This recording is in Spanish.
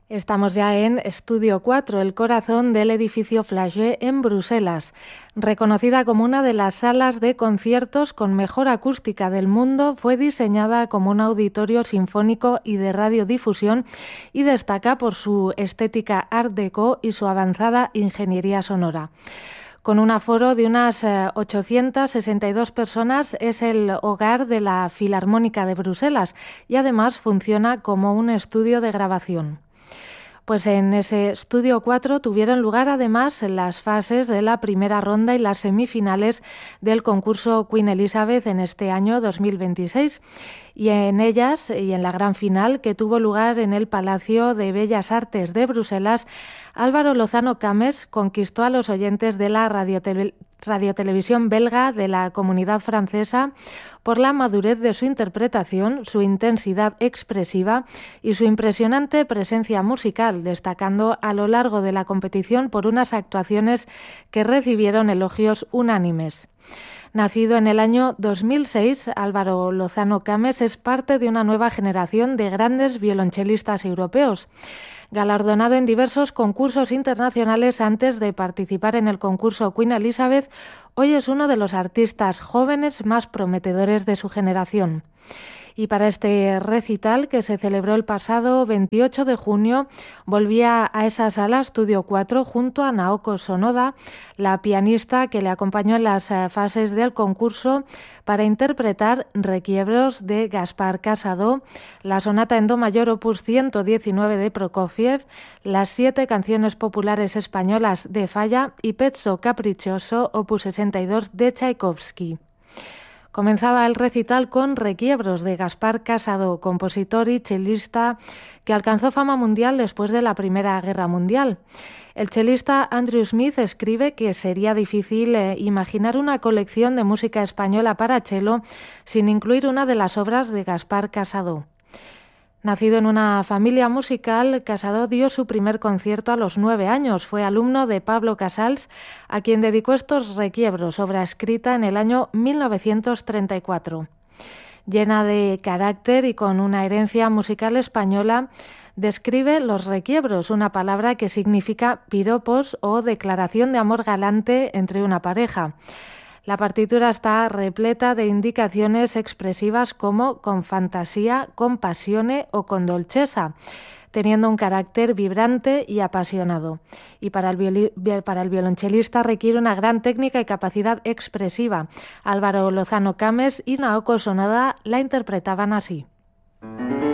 Estamos ya en Estudio 4, el corazón del edificio Flagey en Bruselas. Reconocida como una de las salas de conciertos con mejor acústica del mundo, fue diseñada como un auditorio sinfónico y de radiodifusión y destaca por su estética Art Deco y su avanzada ingeniería sonora. Con un aforo de unas 862 personas, es el hogar de la Filarmónica de Bruselas y además funciona como un estudio de grabación. Pues en ese Estudio 4 tuvieron lugar además las fases de la primera ronda y las semifinales del concurso Queen Elizabeth en este año 2026. Y en ellas, y en la gran final que tuvo lugar en el Palacio de Bellas Artes de Bruselas, Álvaro Lozano Cames conquistó a los oyentes de la radiotelevisión belga de la Comunidad Francesa por la madurez de su interpretación, su intensidad expresiva y su impresionante presencia musical, destacando a lo largo de la competición por unas actuaciones que recibieron elogios unánimes. Nacido en el año 2006, Álvaro Lozano Cames es parte de una nueva generación de grandes violonchelistas europeos. Galardonado en diversos concursos internacionales antes de participar en el concurso Queen Elizabeth, hoy es uno de los artistas jóvenes más prometedores de su generación. Y para este recital, que se celebró el pasado 28 de junio, volvía a esa sala Estudio 4 junto a Naoko Sonoda, la pianista que le acompañó en las fases del concurso, para interpretar Requiebros de Gaspar Casado, la sonata en do mayor opus 119 de Prokofiev, las 7 canciones populares españolas de Falla y Pezzo Capriccioso opus 62 de Tchaikovsky. Comenzaba el recital con Requiebros de Gaspar Casado, compositor y chelista que alcanzó fama mundial después de la Primera Guerra Mundial. El chelista Andrew Smith escribe que sería difícil imaginar una colección de música española para chelo sin incluir una de las obras de Gaspar Casado. Nacido en una familia musical, Casado dio su primer concierto a los 9 años. Fue alumno de Pablo Casals, a quien dedicó estos Requiebros, obra escrita en el año 1934. Llena de carácter y con una herencia musical española, describe los requiebros, una palabra que significa piropos o declaración de amor galante entre una pareja. La partitura está repleta de indicaciones expresivas como con fantasía, con passione o con dolcezza, teniendo un carácter vibrante y apasionado. Y para el violonchelista requiere una gran técnica y capacidad expresiva. Álvaro Lozano Cames y Naoko Sonoda la interpretaban así.